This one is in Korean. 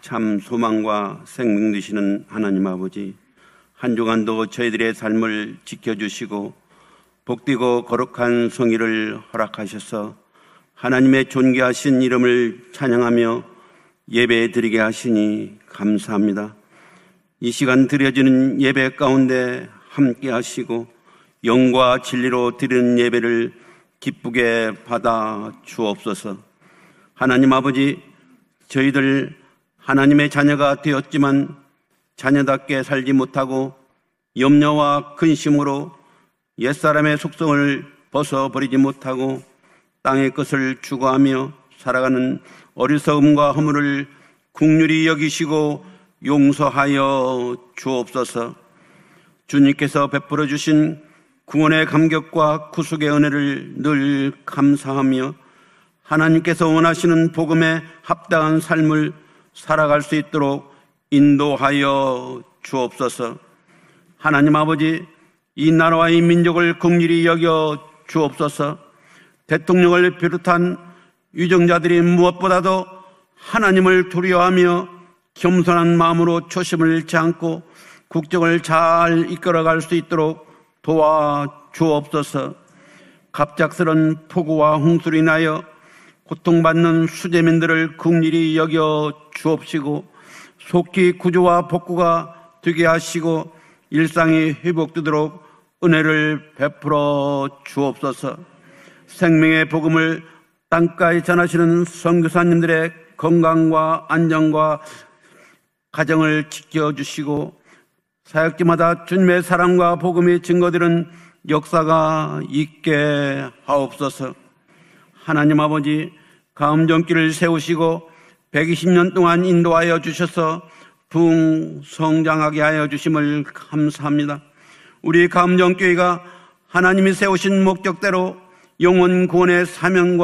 참 소망과 생명 되시는 하나님 아버지, 한 주간도 저희들의 삶을 지켜주시고 복되고 거룩한 성의를 허락하셔서 하나님의 존귀하신 이름을 찬양하며 예배 드리게 하시니 감사합니다. 이 시간 드려지는 예배 가운데 함께 하시고 영과 진리로 드리는 예배를 기쁘게 받아 주옵소서. 하나님 아버지, 저희들 하나님의 자녀가 되었지만 자녀답게 살지 못하고 염려와 근심으로 옛사람의 속성을 벗어버리지 못하고 땅의 것을 추구하며 살아가는 어리석음과 허물을 긍휼히 여기시고 용서하여 주옵소서. 주님께서 베풀어 주신 구원의 감격과 구속의 은혜를 늘 감사하며 하나님께서 원하시는 복음에 합당한 삶을 살아갈 수 있도록 인도하여 주옵소서. 하나님 아버지, 이 나라와 이 민족을 긍휼히 여겨 주옵소서. 대통령을 비롯한 위정자들이 무엇보다도 하나님을 두려워하며 겸손한 마음으로 초심을 잃지 않고 국정을 잘 이끌어갈 수 있도록 도와 주옵소서. 갑작스런 폭우와 홍수로 인하여 고통받는 수재민들을 긍휼히 여겨 주옵시고 속히 구조와 복구가 되게 하시고 일상이 회복되도록 은혜를 베풀어 주옵소서. 생명의 복음을 땅까지 전하시는 선교사님들의 건강과 안전과 가정을 지켜주시고 사역지마다 주님의 사랑과 복음이 증거되는 역사가 있게 하옵소서. 하나님 아버지, 가음정길을 세우시고 120년 동안 인도하여 주셔서 부흥성장하게 하여 주심을 감사합니다. 우리 가음정교회가 하나님이 세우신 목적대로 영혼 구원의 사명과